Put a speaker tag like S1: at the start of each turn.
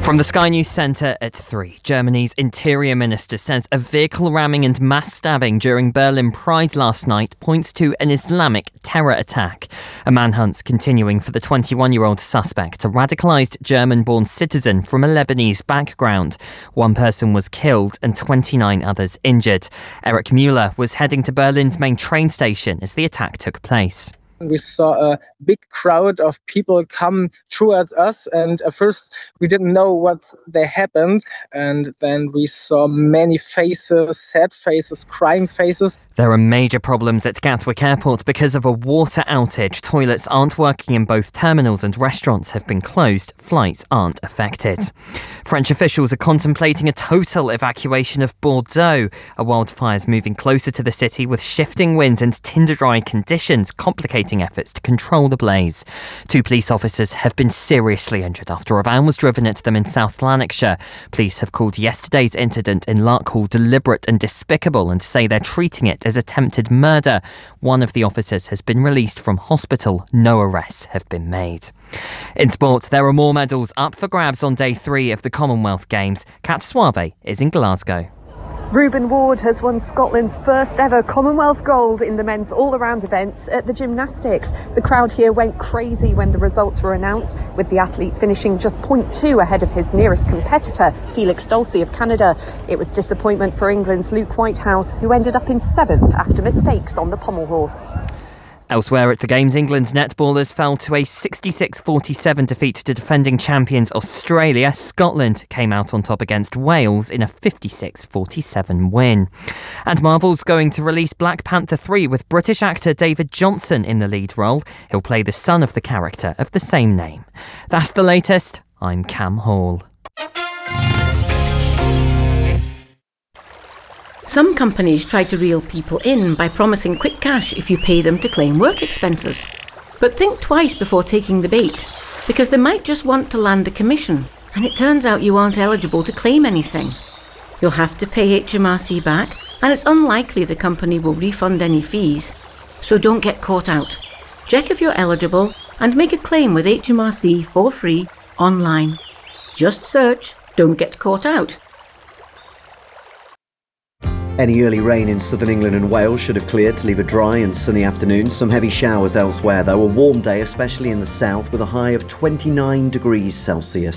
S1: From the Sky News Centre at 3, Germany's Interior Minister says a vehicle ramming and mass stabbing during Berlin Pride last night points to an Islamic terror attack. A manhunt's continuing for the 21-year-old suspect, a radicalised German-born citizen from a Lebanese background. One person was killed and 29 others injured. Eric Müller was heading to Berlin's main train station as the attack took place.
S2: We saw a big crowd of people come towards us, and at first we didn't know what they happened, and then we saw many faces, sad faces, crying faces.
S1: There are major problems at Gatwick Airport because of a water outage. Toilets aren't working in both terminals and restaurants have been closed. Flights aren't affected. French officials are contemplating a total evacuation of Bordeaux. A wildfire's moving closer to the city with shifting winds and tinder-dry conditions complicating efforts to control the blaze. 2 police officers have been seriously injured after a van was driven at them in South Lanarkshire. Police have called yesterday's incident in Larkhall deliberate and despicable and say they're treating it as attempted murder. One of the officers has been released from hospital. No arrests have been made. In sport, there are more medals up for grabs on day 3 of the Commonwealth Games. Cat Suave is in Glasgow.
S3: Reuben Ward has won Scotland's first ever Commonwealth gold in the men's all-around events at the gymnastics. The crowd here went crazy when the results were announced, with the athlete finishing just 0.2 ahead of his nearest competitor, Felix Dulcie of Canada. It was disappointment for England's Luke Whitehouse, who ended up in 7th after mistakes on the pommel horse.
S1: Elsewhere at the Games, England's netballers fell to a 66-47 defeat to defending champions Australia. Scotland came out on top against Wales in a 56-47 win. And Marvel's going to release Black Panther 3 with British actor David Johnson in the lead role. He'll play the son of the character of the same name. That's the latest. I'm Cam Hall.
S4: Some companies try to reel people in by promising quick cash if you pay them to claim work expenses. But think twice before taking the bait, because they might just want to land a commission, and it turns out you aren't eligible to claim anything. You'll have to pay HMRC back, and it's unlikely the company will refund any fees. So don't get caught out. Check if you're eligible and make a claim with HMRC for free online. Just search "Don't Get Caught Out."
S5: Any early rain in southern England and Wales should have cleared to leave a dry and sunny afternoon. Some heavy showers elsewhere, though. A warm day, especially in the south, with a high of 29 degrees Celsius.